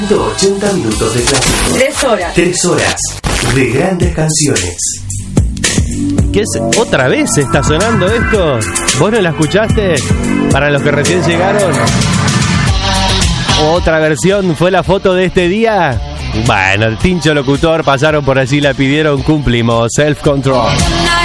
180 minutos de clásico. 3 horas. 3 horas de grandes canciones. ¿Qué es? ¿Otra vez está sonando esto? ¿Vos no la escuchaste? Para los que recién llegaron. ¿Otra versión fue la foto de este día? Bueno, el Tincho Locutor pasaron por allí, la pidieron, cumplimos. Self Control.